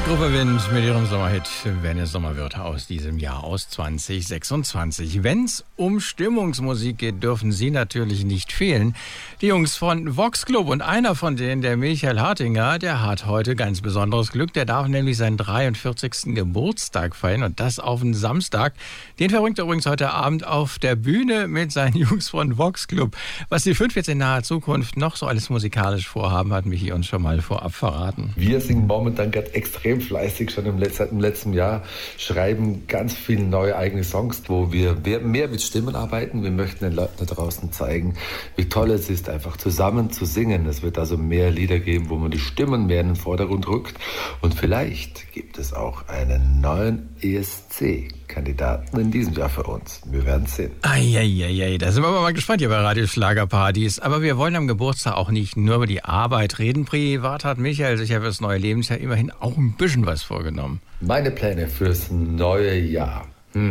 Gruppe Wind mit ihrem Sommerhit Wenn es Sommer wird aus diesem Jahr, aus 2026. Wenn es um Stimmungsmusik geht, dürfen Sie natürlich nicht fehlen. Die Jungs von Vox Club und einer von denen, der Michael Hartinger, der hat heute ganz besonderes Glück. Der darf nämlich seinen 43. Geburtstag feiern und das auf einen Samstag. Den verbringt er übrigens heute Abend auf der Bühne mit seinen Jungs von Vox Club. Was die 5 jetzt in naher Zukunft noch so alles musikalisch vorhaben, hat Michi uns schon mal vorab verraten. Wir singen momentan gerade extrem fleißig, schon im letzten Jahr, schreiben ganz viele neue eigene Songs, wo wir mehr mit Stimmen arbeiten. Wir möchten den Leuten da draußen zeigen, wie toll es ist, einfach zusammen zu singen. Es wird also mehr Lieder geben, wo man die Stimmen mehr in den Vordergrund rückt. Und vielleicht gibt es auch einen neuen ESC-Kandidaten in diesem Jahr für uns. Wir werden sehen. Eieiei, da sind wir aber mal gespannt hier bei Radio Schlagerpartys. Aber wir wollen am Geburtstag auch nicht nur über die Arbeit reden. Privat hat Michael sich ja fürs neue Lebensjahr immerhin auch ein bisschen was vorgenommen. Meine Pläne fürs neue Jahr.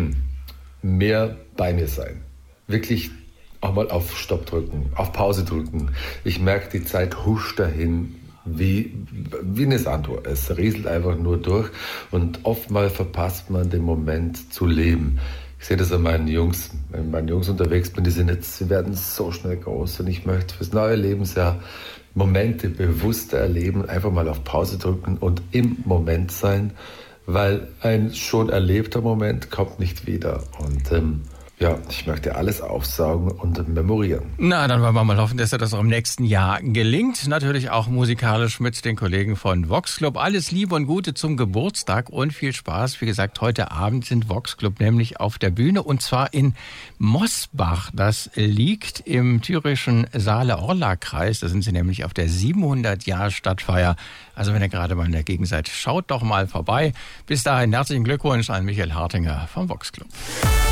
Mehr bei mir sein. Wirklich auch mal auf Stopp drücken, auf Pause drücken. Ich merke, die Zeit huscht dahin wie eine Sanduhr. Es rieselt einfach nur durch und oftmals verpasst man den Moment zu leben. Ich sehe das an meinen Jungs. Wenn ich mit meinen Jungs unterwegs bin, sie werden so schnell groß und ich möchte fürs neue Lebensjahr Momente bewusster erleben, einfach mal auf Pause drücken und im Moment sein, weil ein schon erlebter Moment kommt nicht wieder. Und ich möchte alles aufsaugen und memorieren. Na, dann wollen wir mal hoffen, dass das auch im nächsten Jahr gelingt. Natürlich auch musikalisch mit den Kollegen von Vox Club. Alles Liebe und Gute zum Geburtstag und viel Spaß. Wie gesagt, heute Abend sind Vox Club nämlich auf der Bühne und zwar in Mosbach. Das liegt im thürischen Saale-Orla-Kreis. Da sind sie nämlich auf der 700-Jahr-Stadtfeier. Also wenn ihr gerade mal in der Gegend seid, schaut doch mal vorbei. Bis dahin herzlichen Glückwunsch an Michael Hartinger vom Vox Club.